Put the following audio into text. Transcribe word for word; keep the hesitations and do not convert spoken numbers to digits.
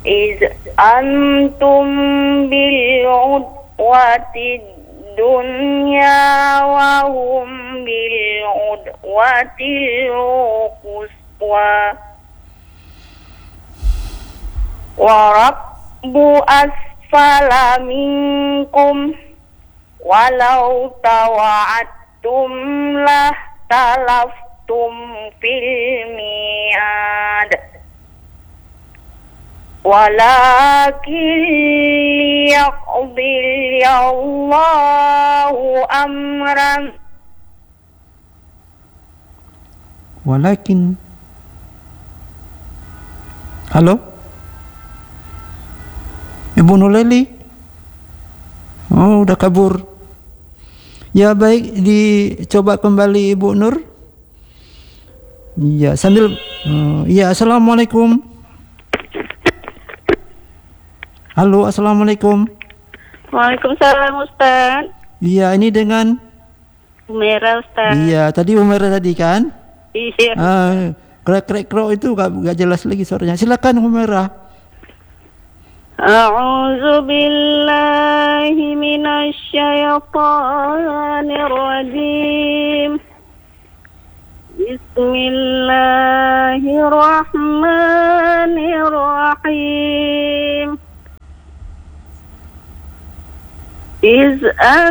iz antum bil udwati dunya wa hum bil udwati quswa wa rabbu asfala minkum walau tawa'attum lah talaftum fil mi'ad walakin liyaqdi Allahu amran walakin. Halo Ibu Nurleli? Oh, udah kabur. Ya baik, dicoba kembali Ibu Nur. Iya, sambil uh, ya, assalamualaikum. Halo, assalamualaikum. Waalaikumsalam Ustaz. Iya, ini dengan Umairah Ustaz. Iya, tadi Umairah tadi kan? Iya. Ah, krek-krek itu gak, gak jelas lagi suaranya. Silakan Umairah. A'udzu billahi minasy syaithanir rajim. Bismillahirrahmanirrahim. Iz